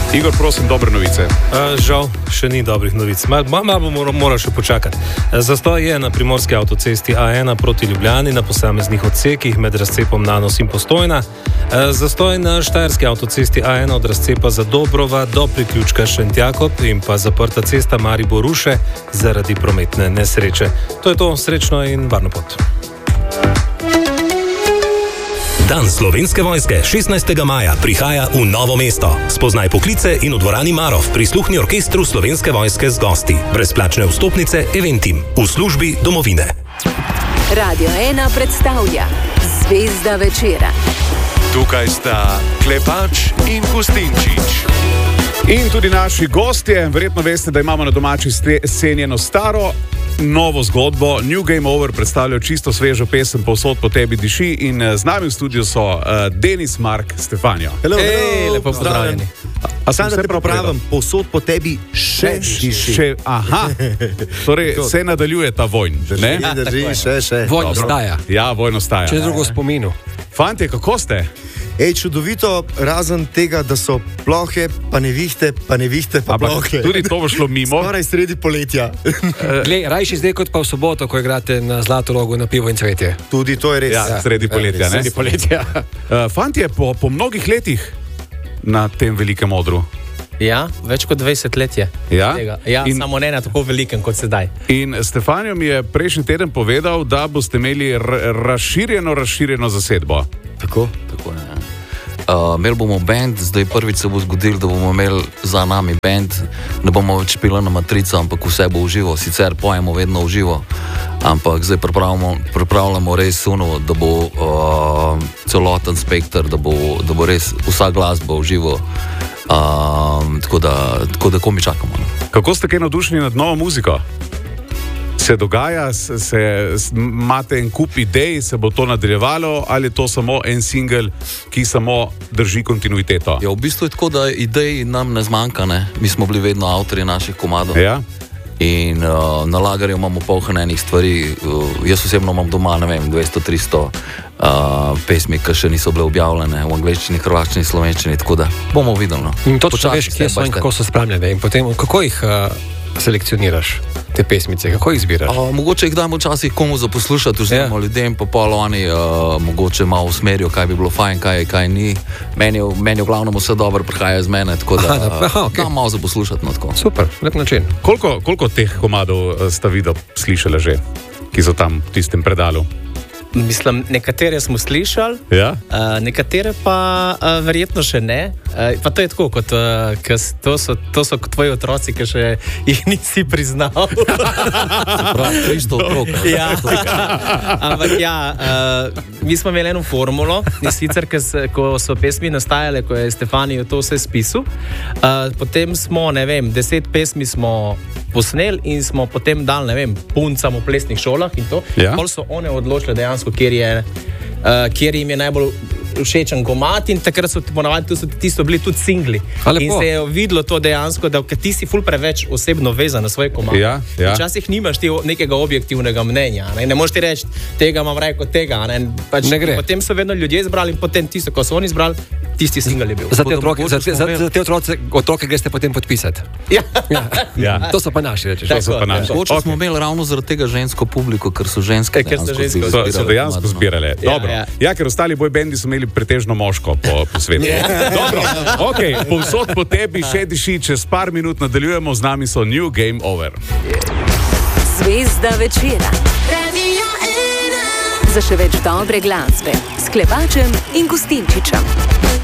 Igor, prosim, dobre novice. Žal, še ni dobrih novic. Malo bomo morali še počakati. Zastoj je na primorski avtocesti A1 proti Ljubljani na posameznih odsekih med razcepom Nanos in Postojna. Zastoj na štajerski avtocesti A1 od razcepa Zadobrova do priključka Šentjakob in pa zaprta cesta Maribor-Ruše zaradi prometne nesreče. To je to, srečno in varno pot. Dan Slovenske vojske 16. maja prihaja v Novo mesto. Spoznaj poklice in v dvorani Marov prisluhni orkestru Slovenske vojske z gosti. Brezplačne vstopnice Eventim v službi domovine. Radio 1 predstavlja Zvezda večera. Tukaj sta Klepač in Gustinčič. In tudi naši gostje, verjetno veste, da imamo na domači sceni eno staro, novo zgodbo. New Game Over predstavljajo čisto svežo pesem Povsod po tebi diši in z nami v studiu so Denis, Mark, Stefanijo. Hello, lepo pozdravljeni. A sem se popravim, Povsod po tebi še diši. Aha, torej se nadaljuje ta vojn, ne? Drži, še. Vojn ostaja. Ja, vojn ostaja. Če drugo spominu. Fantje, kako ste? Čudovito, razen tega, da so plohe, pa nevihte, pa plohe. Tudi to bo šlo mimo. Skoraj sredi poletja. Glej, rajši zdaj kot pa v soboto, ko igrate na Zlatorogu na pivo in cvetje. Tudi to je res. Ja, sredi poletja, ne? Sredi poletja. Fantje, po mnogih letih na tem velikem odru. Ja, več kot 20 let je. Ja? Ja, samo ne na tako velikem kot sedaj. In Stefanijo mi je prejšnji teden povedal, da boste imeli razširjeno zasedbo. Tako ne. Imeli bomo band, zdaj prvič se bo zgodilo, da bomo imeli za nami band, ne bomo več pili na matrico, ampak vse bo v živo, sicer pojemo vedno v živo, ampak zdaj pripravljamo res suno, da bo celoten spektr, da bo res vsa glasba v živo, tako da komi čakamo. Kako ste kaj navdušeni nad novo muziko? Se dogaja, imate en kup idej, se bo to nadaljevalo ali je to samo en singel, ki samo drži kontinuiteto? Ja, v bistvu je tako, da idej nam ne zmanjka, ne? Mi smo bili vedno avtorji naših komadov. Ja? In na lagerju imamo polhranenih stvari. Jaz osebno imam doma, ne vem, 200-300 pesmi, ki še niso bile objavljene v angleščini, hrvaščini, slovenščini, tako da bomo videli. No. In točno veš, kje so in kako so spremljene in potem, kako jih selekcioniraš, te pesmice, kako jih zbiraš? Mogoče jih damo včasih komu za poslušati, vzemimo ljudem, pa pol oni mogoče malo usmerijo, kaj bi bilo fajn, kaj ni. Meni v glavnem vse dobro prihaja iz mene, tako da dam malo za poslušati. No, tako. Super, lep način. Koliko teh komadov sta videl slišali že, ki so tam v tistem predalu? Mislim, nekatere smo slišali, ja? Nekatere pa verjetno še ne. Pa to je tako, kot to so tvoji otroci, ki še jih nisi priznal. Prav, 300 otrok. Ja, ampak ja, mi smo imeli eno formulo, in sicer, ko so pesmi nastajale, ko je Stefanijo to vse spisal, potem smo, ne vem, 10 pesmi smo posneli in smo potem dali, ne vem, puncam v plesnih šolah in to. Ja? Pol so one odločile dejansko, kjer jim je najbolj všečen komad in takrat so ponavadi ti so bili tudi singli. In se je videlo to dejansko, da ti si ful preveč osebno vezan na svoj komad. Ja. Včasih nimaš ti nekega objektivnega mnenja. Ne moreš ti reči, tega imam raje kot tega. Ne gre. Potem so vedno ljudje izbrali in potem tisto, ko so oni izbrali, tisti singl je bil. Za te otroke greste potem podpisati. Ja. To so pa naši, rečeš. Mogoče smo imeli ravno zaradi tega žensko publiko, ker so ženske so dejansko zbirale. Dobro. Ja, ker ostali boybendi so imeli pretežno moško po svetu. Dobro, okej, Povsod po tebi še diši, čez par minut nadaljujemo, z nami so New Game Over. Zvezda večera. Za še več dobre glasbe s Klepačem in Gustinčičem.